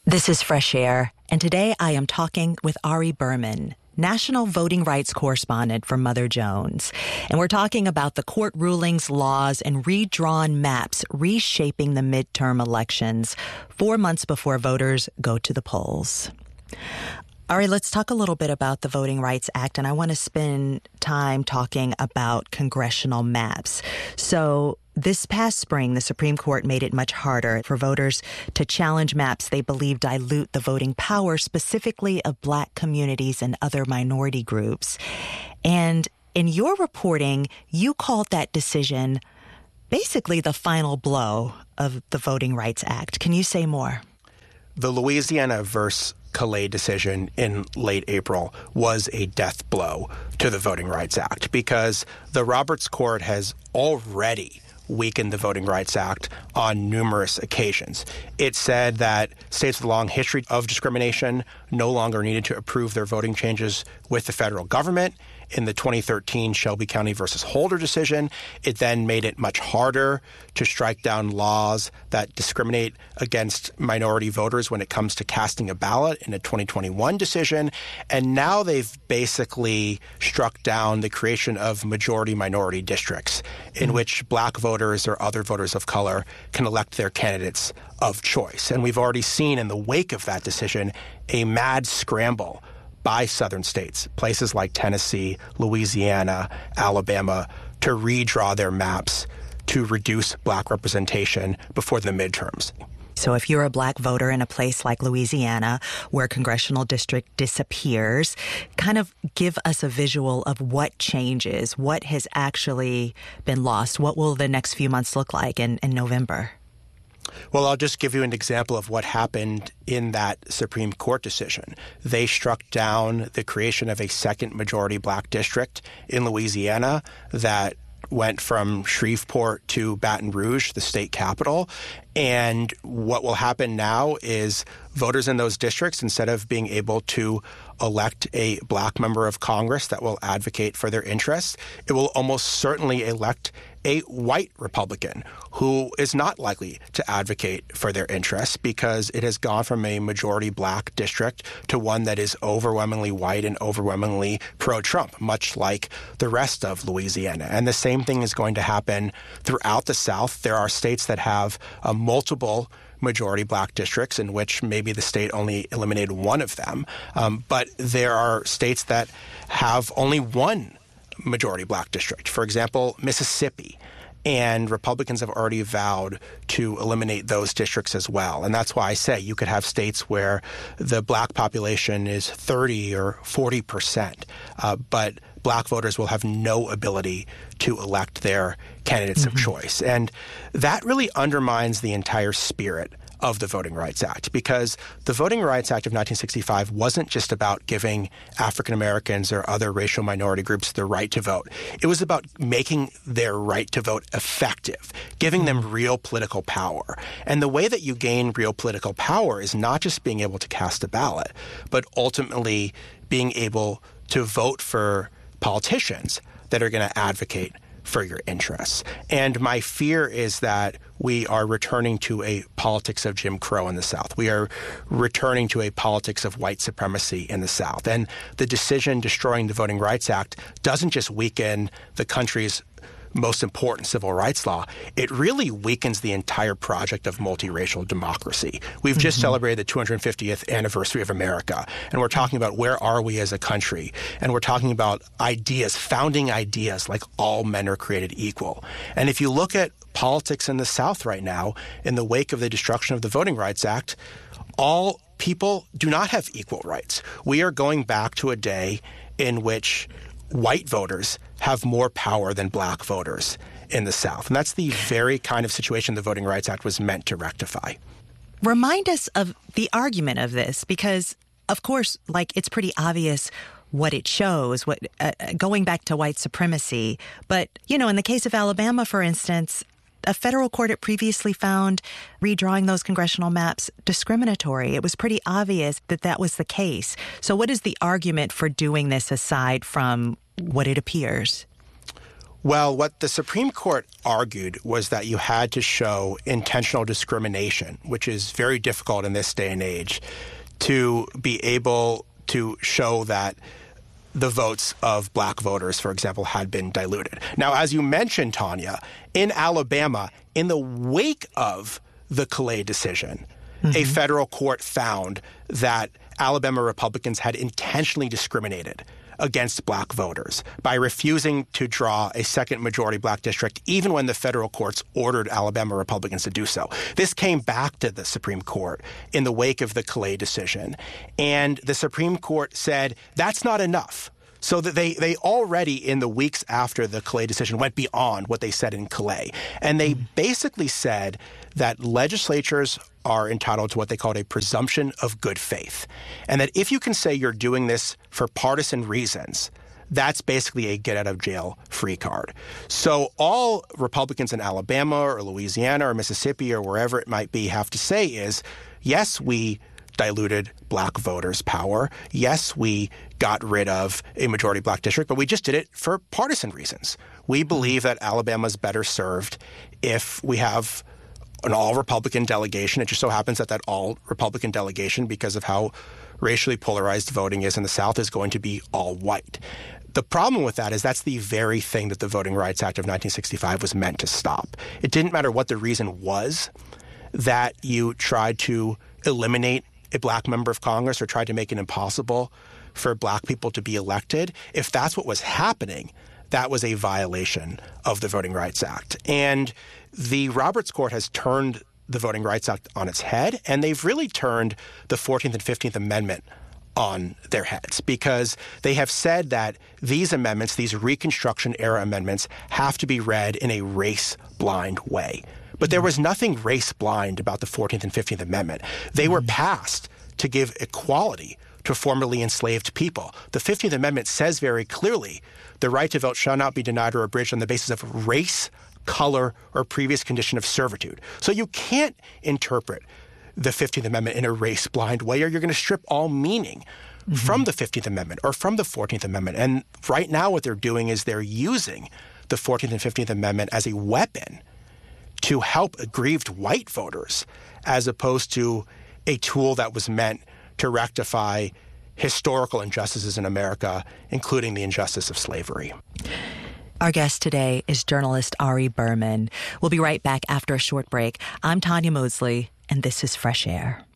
This is Fresh Air, and today I am talking with Ari Berman, national voting rights correspondent for Mother Jones. And we're talking about the court rulings, laws, and redrawn maps reshaping the midterm elections 4 months before voters go to the polls. Ari, let's talk a little bit about the Voting Rights Act, and I want to spend time talking about congressional maps. So this past spring, the Supreme Court made it much harder for voters to challenge maps they believe dilute the voting power, specifically of Black communities and other minority groups. And in your reporting, you called that decision basically the final blow of the Voting Rights Act. Can you say more? The Louisiana versus Calais decision in late April was a death blow to the Voting Rights Act because the Roberts Court has already weakened the Voting Rights Act on numerous occasions. It said that states with a long history of discrimination no longer needed to approve their voting changes with the federal government. In the 2013 Shelby County versus Holder decision, it then made it much harder to strike down laws that discriminate against minority voters when it comes to casting a ballot in a 2021 decision. And now they've basically struck down the creation of majority-minority districts in which Black voters or other voters of color can elect their candidates of choice. And we've already seen in the wake of that decision a mad scramble by southern states, places like Tennessee, Louisiana, Alabama, to redraw their maps to reduce Black representation before the midterms. So if you're a Black voter in a place like Louisiana where a congressional district disappears, kind of give us a visual of what changes, what has actually been lost. What will the next few months look like in November? Well, I'll just give you an example of what happened in that Supreme Court decision. They struck down the creation of a second majority Black district in Louisiana that went from Shreveport to Baton Rouge, the state capital. And what will happen now is voters in those districts, instead of being able to elect a Black member of Congress that will advocate for their interests, it will almost certainly elect a white Republican who is not likely to advocate for their interests because it has gone from a majority Black district to one that is overwhelmingly white and overwhelmingly pro-Trump, much like the rest of Louisiana. And the same thing is going to happen throughout the South. There are states that have multiple majority Black districts in which maybe the state only eliminated one of them. But there are states that have only one majority Black district. For example, Mississippi. And Republicans have already vowed to eliminate those districts as well. And that's why I say you could have states where the Black population is 30 or 40%, but Black voters will have no ability to elect their candidates of choice. And that really undermines the entire spirit of the Voting Rights Act, because the Voting Rights Act of 1965 wasn't just about giving African Americans or other racial minority groups the right to vote. It was about making their right to vote effective, giving them real political power. And the way that you gain real political power is not just being able to cast a ballot, but ultimately being able to vote for politicians that are going to advocate for your interests. And my fear is that we are returning to a politics of Jim Crow in the South. We are returning to a politics of white supremacy in the South. And the decision destroying the Voting Rights Act doesn't just weaken the country's most important civil rights law, it really weakens the entire project of multiracial democracy. We've just celebrated the 250th anniversary of America, and we're talking about where are we as a country, and we're talking about ideas, founding ideas like all men are created equal. And if you look at politics in the South right now, in the wake of the destruction of the Voting Rights Act, all people do not have equal rights. We are going back to a day in which white voters have more power than Black voters in the South. And that's the very kind of situation the Voting Rights Act was meant to rectify. Remind us of the argument of this, because, of course, like, it's pretty obvious what it shows, what going back to white supremacy. But, you know, in the case of Alabama, for instance, a federal court had previously found redrawing those congressional maps discriminatory. It was pretty obvious that that was the case. So what is the argument for doing this aside from what it appears? Well, what the Supreme Court argued was that you had to show intentional discrimination, which is very difficult in this day and age, to be able to show that the votes of black voters, for example, had been diluted. Now, as you mentioned, Tanya, in Alabama, in the wake of the Calais decision, a federal court found that Alabama Republicans had intentionally discriminated against black voters by refusing to draw a second majority black district, even when the federal courts ordered Alabama Republicans to do so. This came back to the Supreme Court in the wake of the Calais decision. And the Supreme Court said that's not enough. So that they already, in the weeks after the Calais decision, went beyond what they said in Calais. And they basically said that legislatures are entitled to what they called a presumption of good faith. And that if you can say you're doing this for partisan reasons, that's basically a get-out-of-jail-free card. So all Republicans in Alabama or Louisiana or Mississippi or wherever it might be have to say is, yes, we diluted black voters' power. Yes, we got rid of a majority black district, but we just did it for partisan reasons. We believe that Alabama's better served if we have an all-Republican delegation. It just so happens that that all-Republican delegation, because of how racially polarized voting is in the South, is going to be all white. The problem with that is that's the very thing that the Voting Rights Act of 1965 was meant to stop. It didn't matter what the reason was that you tried to eliminate a black member of Congress or tried to make it impossible for black people to be elected. If that's what was happening, that was a violation of the Voting Rights Act. And the Roberts Court has turned the Voting Rights Act on its head, and they've really turned the 14th and 15th Amendment on their heads, because they have said that these amendments, these Reconstruction-era amendments, have to be read in a race-blind way. But there was nothing race-blind about the 14th and 15th Amendment. They were passed to give equality to formerly enslaved people. The 15th Amendment says very clearly, the right to vote shall not be denied or abridged on the basis of race, color, or previous condition of servitude. So you can't interpret the 15th Amendment in a race-blind way, or you're going to strip all meaning from the 15th Amendment or from the 14th Amendment. And right now what they're doing is they're using the 14th and 15th Amendment as a weapon to help aggrieved white voters, as opposed to a tool that was meant to rectify historical injustices in America, including the injustice of slavery. Our guest today is journalist Ari Berman. We'll be right back after a short break. I'm Tanya Mosley, and this is Fresh Air.